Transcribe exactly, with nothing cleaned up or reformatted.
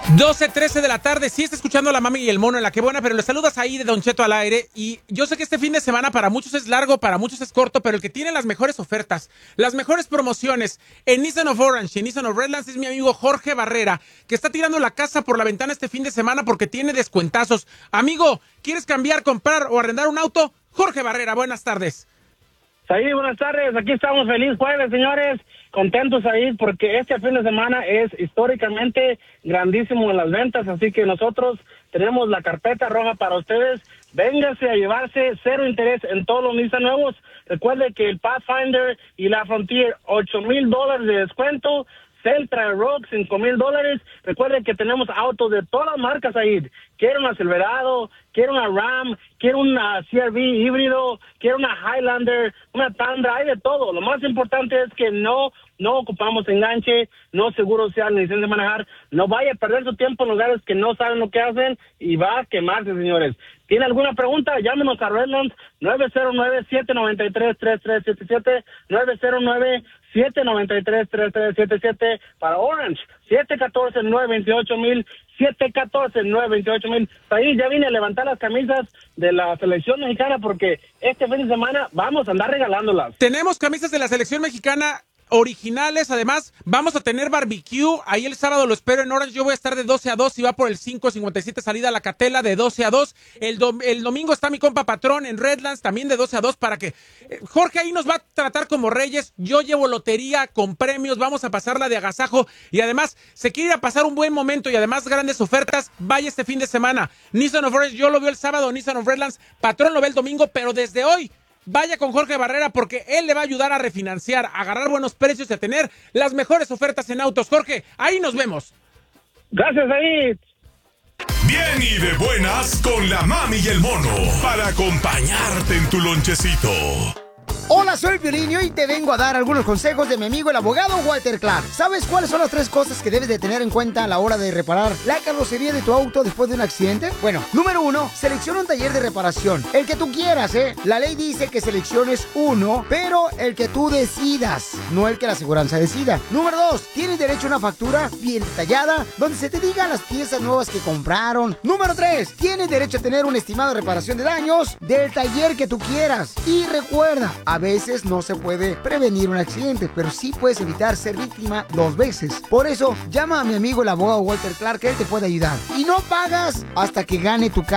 doce trece de la tarde, sí está escuchando a la mami y el mono en La Que Buena, pero le saludas ahí de Don Cheto al aire. Y yo sé que este fin de semana para muchos es largo, para muchos es corto, pero el que tiene las mejores ofertas, las mejores promociones en Nissan of Orange y en Nissan of Redlands es mi amigo Jorge Barrera, que está tirando la casa por la ventana este fin de semana porque tiene descuentazos. Amigo, ¿quieres cambiar, comprar o arrendar un auto? Jorge Barrera, buenas tardes. Said, buenas tardes. Aquí estamos, feliz jueves, señores. Contentos, Said, porque este fin de semana es históricamente grandísimo en las ventas, así que nosotros tenemos la carpeta roja para ustedes. Véngase a llevarse cero interés en todos los Nissan nuevos. Recuerde que el Pathfinder y la Frontier, ocho mil dólares de descuento. Celtra, Rogue, cinco mil dólares. Recuerden que tenemos autos de todas las marcas ahí. Quiero una Silverado, quiero una Ram, quiero una C R V híbrido, quiero una Highlander, una Tundra, hay de todo. Lo más importante es que no no ocupamos enganche, no seguro sea ni licencia de manejar. No vaya a perder su tiempo en lugares que no saben lo que hacen y va a quemarse, señores. ¿Tiene alguna pregunta? Llámenos a Redlands nueve cero nueve, siete nueve tres, tres tres siete siete, nueve cero nueve, siete nueve tres, tres tres siete siete. Para Orange, siete uno cuatro, nueve dos ocho mil, siete uno cuatro, nueve dos ocho mil. Ahí ya vine a levantar las camisas de la selección mexicana porque este fin de semana vamos a andar regalándolas. Tenemos camisas de la selección mexicana originales, además vamos a tener barbecue, ahí el sábado lo espero en Orange, yo voy a estar de doce a dos y va por el cinco cincuenta y siete salida a la Catela de doce a dos, el, dom el domingo está mi compa Patrón en Redlands también de doce a dos para que eh, Jorge ahí nos va a tratar como reyes, yo llevo lotería con premios, vamos a pasarla de agasajo y además se quiere ir a pasar un buen momento y además grandes ofertas, vaya este fin de semana, Nissan of Orange, yo lo veo el sábado, Nissan of Redlands, Patrón lo ve el domingo, pero desde hoy vaya con Jorge Barrera porque él le va a ayudar a refinanciar, a agarrar buenos precios y a tener las mejores ofertas en autos. Jorge, ahí nos vemos. Gracias, Said. Bien y de buenas con la mami y el mono para acompañarte en tu lonchecito. Hola, soy Piolín y hoy te vengo a dar algunos consejos de mi amigo el abogado Walter Clark. ¿Sabes cuáles son las tres cosas que debes de tener en cuenta a la hora de reparar la carrocería de tu auto después de un accidente? Bueno, número uno, selecciona un taller de reparación. El que tú quieras, ¿eh? La ley dice que selecciones uno, pero el que tú decidas, no el que la aseguranza decida. Número dos, tienes derecho a una factura bien detallada donde se te digan las piezas nuevas que compraron. Número tres, tienes derecho a tener un estimado de reparación de daños del taller que tú quieras. Y recuerda, a veces no se puede prevenir un accidente, pero sí puedes evitar ser víctima dos veces. Por eso, llama a mi amigo el abogado Walter Clark, que él te puede ayudar. Y no pagas hasta que gane tu caso.